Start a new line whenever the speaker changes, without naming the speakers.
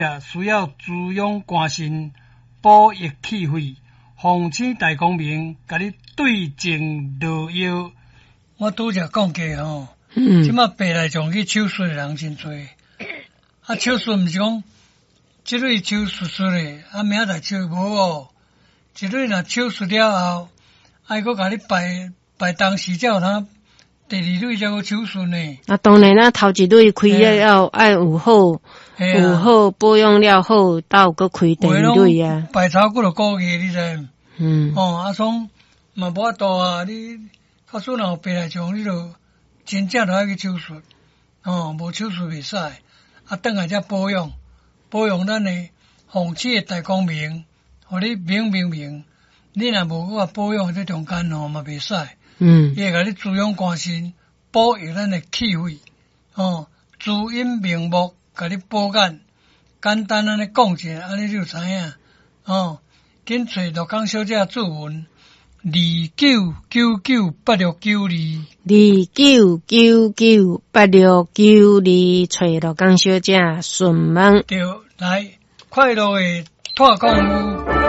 需要滋养肝肾、补益气血，防生大光明，甲你对症落药。我拄则讲过吼，即马白内障去手术的人真多，手术毋是讲即类手术咧，明仔载手无哦，即类若手术了后，还佫甲你排当时才有通第二类才有手术呢。
当然头一类开了要爱有好保养了好，才有佫开第二类啊。
排超过了个月，你知？从嘛无法度啊！你假使若有白内障，你就真正着爱去手术，无手术袂使。转来才保养咱的风气的大光明，互你明。你若无我保养这中间嘛袂使。伊会甲你滋养肝肾，补益咱的气血，滋阴明目，甲你保眼。简单安尼讲者，安尼你就知影。紧找罗岗小姐注文29998692
29998692，找罗岗小姐询问。
对，来快乐的拓讲。